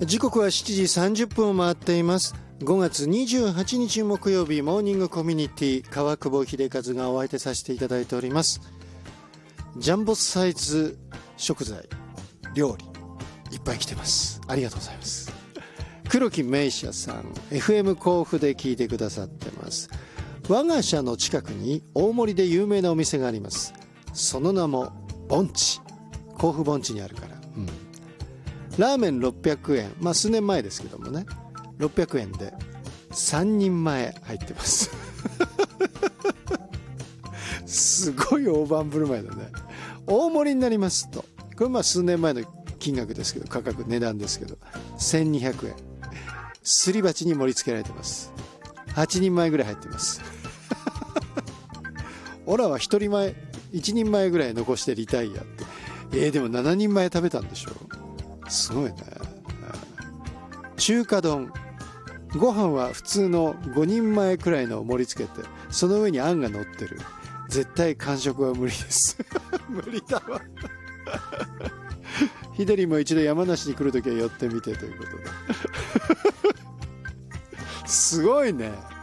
時刻は7時30分を回っています。5月28日木曜日、モーニングコミュニティ、川久保秀和がお相手させていただいております。ジャンボサイズ食材料理いっぱい来てます。ありがとうございます。黒木メイシャさん、 FM 甲府で聞いてくださってます。我が社の近くに大森で有名なお店があります。その名も盆地、甲府盆地にあるから、ラーメン600円、数年前ですけどもね、600円で3人前入ってますすごい大盤振る舞いだね。大盛りになりますと、これ数年前の金額ですけど、価格値段ですけど1200円、すり鉢に盛り付けられてます。8人前ぐらい入ってますオラは1人前1人前ぐらい残してリタイアって。でも7人前食べたんでしょ。すごいね。中華丼、ご飯は普通の5人前くらいのを盛り付けて、その上にあんが乗ってる。絶対完食は無理です無理だわヒデリも一度山梨に来るときは寄ってみてということですごいね。